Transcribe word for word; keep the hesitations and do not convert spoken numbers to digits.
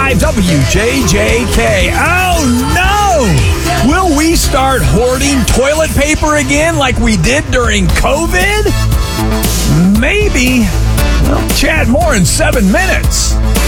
five W J J K. Oh, no! Will we start hoarding toilet paper again like we did during COVID? Maybe. Well, chat more in seven minutes.